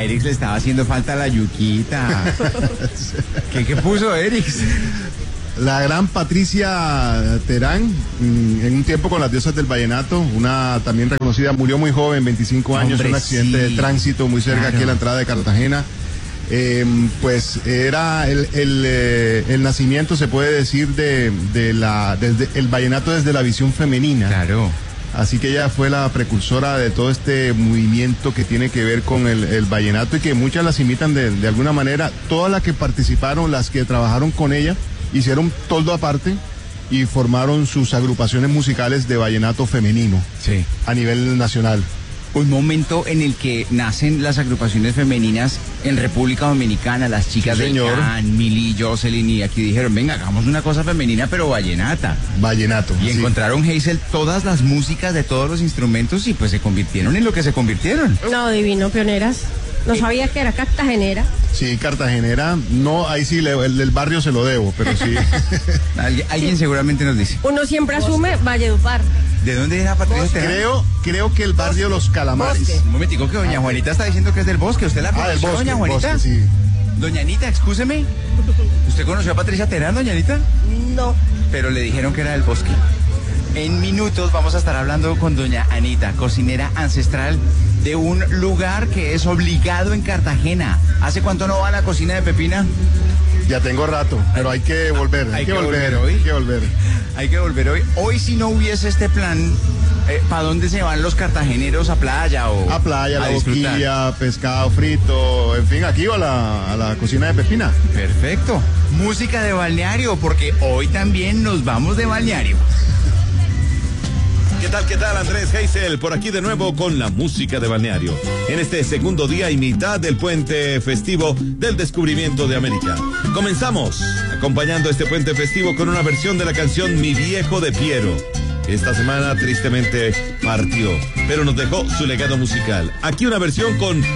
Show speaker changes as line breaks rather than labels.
Erix le estaba haciendo falta la yuquita. ¿Qué puso Erix?
La gran Patricia Terán, en un tiempo con las diosas del vallenato, una también reconocida, murió muy joven, 25 años,
Hombre,
en un accidente de tránsito muy cerca,
claro,
aquí en la entrada de Cartagena. Pues era el nacimiento, se puede decir, desde el vallenato desde la visión femenina.
Claro.
Así que ella fue la precursora de todo este movimiento que tiene que ver con el vallenato y que muchas las imitan de alguna manera. Todas las que participaron, las que trabajaron con ella, hicieron toldo aparte y formaron sus agrupaciones musicales de vallenato femenino,
sí,
a nivel nacional.
Un momento en el que nacen las agrupaciones femeninas en República Dominicana, las chicas
sí,
de Can, Mili, Jocelyn, y aquí dijeron, venga, hagamos una cosa femenina pero vallenata.
Vallenato.
Y
sí,
encontraron, Hazel, todas las músicas de todos los instrumentos y pues se convirtieron en lo que se convirtieron.
No, divino, pioneras. No sabía que era cartagenera.
Sí, cartagenera, no, ahí sí, el del barrio se lo debo, pero sí.
Alguien seguramente nos dice.
Uno siempre asume Valledupar.
¿De dónde era Patricia Terán?
Creo que el barrio Los Calamares.
Bosque.
Un momentico que doña Juanita está diciendo que es del Bosque. ¿Usted la conoció,
Del Bosque,
doña Juanita?
Bosque, sí.
Doña Anita, excúseme. ¿Usted conoció a Patricia Terán, doña Anita?
No.
Pero le dijeron que era del Bosque. En minutos vamos a estar hablando con doña Anita, cocinera ancestral de un lugar que es obligado en Cartagena. ¿Hace cuánto no va a la cocina de Pepina?
Ya tengo rato, pero hay que volver,
Hay que volver hoy.
Hay que volver.
Hay que volver hoy. Hoy, si no hubiese este plan, ¿para dónde se van los cartageneros? ¿A playa o
A playa, la
disfrutar?
boquilla, pescado frito, en fin, aquí o a la cocina de Pepina.
Perfecto. Música de balneario, porque hoy también nos vamos de balneario.
¿Qué tal, Andrés Hazel? Por aquí de nuevo con la música de balneario. En este segundo día y mitad del puente festivo del descubrimiento de América. Comenzamos acompañando este puente festivo con una versión de la canción Mi Viejo de Piero. Esta semana tristemente partió, pero nos dejó su legado musical. Aquí una versión con